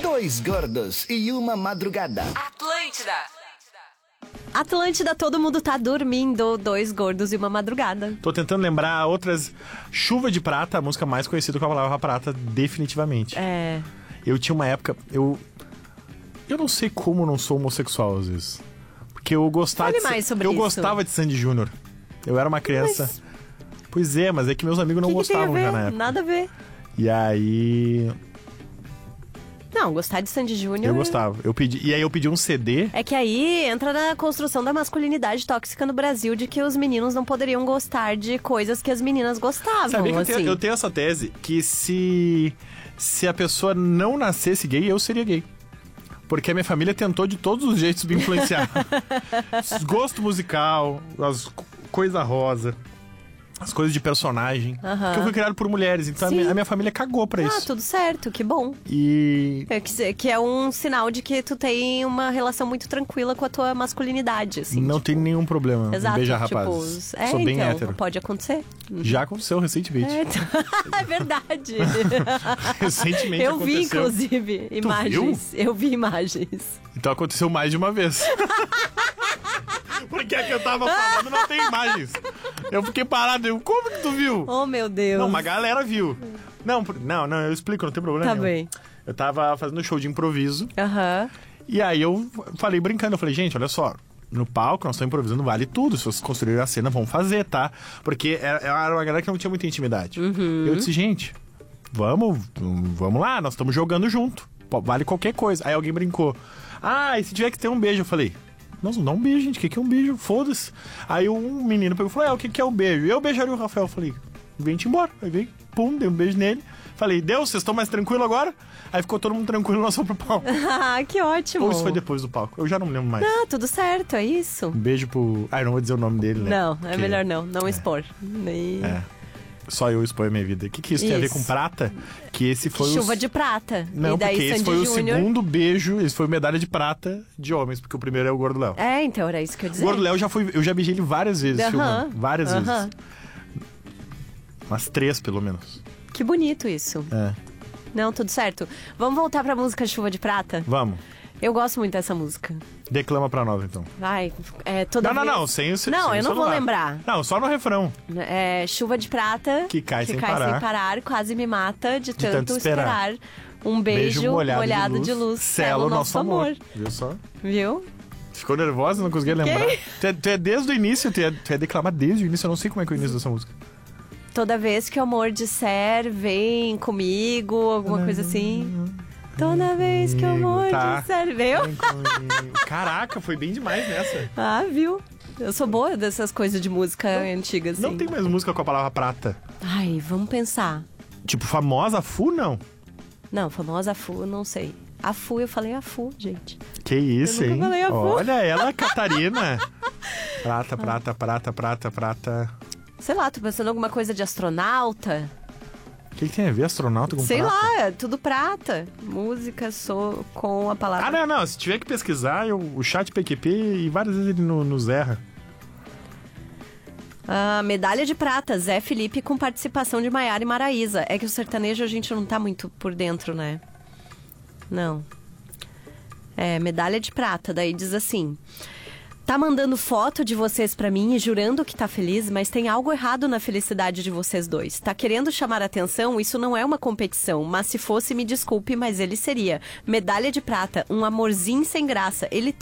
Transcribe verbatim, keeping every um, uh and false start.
Dois gordos e uma madrugada. Atlântida. Atlântida, todo mundo tá dormindo. Dois gordos e uma madrugada. Tô tentando lembrar outras. Chuva de Prata, a música mais conhecida com a palavra prata, definitivamente. É. Eu tinha uma época. Eu. Eu não sei como não sou homossexual às vezes. Porque eu gostava Fale de. mais sobre eu isso. gostava de Sandy Júnior. Eu era uma criança. Mas... Pois é, mas é que meus amigos não que que gostavam tem a já ver? na época. Nada a ver. E aí. Não, gostar de Sandy Júnior... Eu gostava. Eu pedi, e aí eu pedi um C D. É que aí entra na construção da masculinidade tóxica no Brasil, de que os meninos não poderiam gostar de coisas que as meninas gostavam. Sabia que eu, assim. tenho, eu tenho essa tese que se, se a pessoa não nascesse gay, eu seria gay. Porque a minha família tentou de todos os jeitos me influenciar. Gosto musical, as coisa rosa, as coisas de personagem. Aham. Que eu fui criado por mulheres, então a Sim. minha, a minha família cagou pra Ah, isso. tudo certo, que bom. E É que, que é um sinal de que tu tem uma relação muito tranquila com a tua masculinidade, assim. não tipo, tem nenhum problema Exato, em beijar tipo, rapazes. é, Sou bem então, hétero. pode acontecer. Já aconteceu recentemente. É, então- é verdade. Recentemente Eu vi, aconteceu. inclusive, imagens. Eu vi imagens. Então aconteceu mais de uma vez. Porque a que eu tava falando não tem imagens. Eu fiquei parado, eu, como que tu viu? Oh, meu Deus. Não, uma galera viu. Não, por- não, não, eu explico, não tem problema. Tá nenhum. bem. Eu tava fazendo um show de improviso. Aham. E aí eu falei brincando, eu falei, gente, olha só, no palco nós estamos improvisando, vale tudo. Se vocês construírem a cena, vão fazer, tá? Porque era, era uma galera que não tinha muita intimidade. Uhum. Eu disse, gente, vamos, vamos lá, nós estamos jogando junto. Pô, vale qualquer coisa. Aí alguém brincou. Ah, e se tiver que ter um beijo? Eu falei, nossa, não dá um beijo, gente. O que, que é um beijo? Foda-se. Aí um menino pegou e falou, é, o que, que é um beijo? E eu beijaria o Rafael. Eu falei, vem-te embora. Aí veio, pum, dei um beijo nele. Falei, Deus, vocês estão mais tranquilos agora? Aí ficou todo mundo tranquilo, nós fomos pro palco. Ah, que ótimo. Ou isso foi depois do palco? Eu já não me lembro mais. Ah, tudo certo, é isso. Um beijo pro... Ah, eu não vou dizer o nome dele, né? Não, é Porque melhor não, não expor. Nem... É. Só eu exponho a minha vida. O que, que isso, tem a ver Isso. com prata? Que esse foi Chuva o... de prata. Não, e daí porque esse Sandy foi o Júnior... segundo beijo, esse foi medalha de prata de homens, porque o primeiro é o Gordo Léo. É, então era isso que eu ia O dizer. Gordo Léo já foi... Eu já beijei ele várias vezes, Aham, filmando. Várias aham. vezes. Umas três, pelo menos. Que bonito isso. É. Não, tudo certo. Vamos voltar pra música Chuva de Prata? Vamos. Eu gosto muito dessa música. Declama pra nós, então. Vai, é toda Não, não, vez... não. Sem o sem Não, o eu não vou celular. lembrar. Não, só no refrão. É, Chuva de Prata... Que cai sem cai parar. sem parar, quase me mata de, tanto, tanto esperar. esperar. Um beijo, molhado, de luz, sela o nosso amor. Viu só? Viu? Ficou nervosa, não conseguia lembrar. Tu é, tu é desde o início, tu é, tu é declamar desde o início. Eu não sei como é que é o início dessa música. Toda vez que o amor disser, vem comigo, alguma coisa assim. Toda vez que o amor Tá. disser, viu? Vem comigo. Caraca, foi bem demais nessa. Ah, viu? Eu sou boa dessas coisas de música antiga, assim. Não tem mais música com a palavra prata. Ai, vamos pensar. Tipo, famosa Fu, não. Não, famosa Fu, não sei. A Fu, eu falei a Fu, gente. Que isso, Eu nunca hein? falei a Fu. Olha ela, Catarina. Prata, prata, prata, prata, prata. Sei lá, tô pensando em alguma coisa de astronauta. O que, que tem a ver astronauta com Sei prata? lá, é tudo prata. Música sou com a palavra... Ah, não, não. Se tiver que pesquisar, eu, o chat P Q P e várias vezes ele no- nos erra. Ah, medalha de prata, Zé Felipe com participação de Maiara e Maraísa. É que o sertanejo a gente não tá muito por dentro, né? Não. É, medalha de prata, daí diz assim... Tá mandando foto de vocês pra mim e jurando que tá feliz, mas tem algo errado na felicidade de vocês dois. Tá querendo chamar atenção? Isso não é uma competição, mas se fosse, me desculpe, mas ele seria. Medalha de prata, um amorzinho sem graça. Ele